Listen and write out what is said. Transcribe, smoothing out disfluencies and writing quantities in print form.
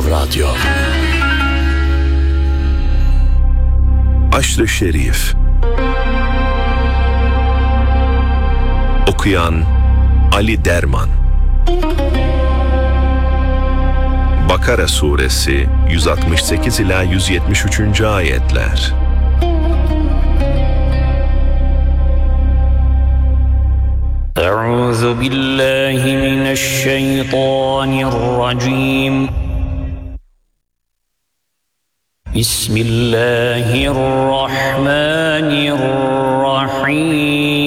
Radyo. Aşr-ı Şerif. Okuyan Ali Derman. Bakara Suresi 168 ila 173. ayetler. أعوذ بالله من الشيطان الرجيم بسم الله الرحمن الرحيم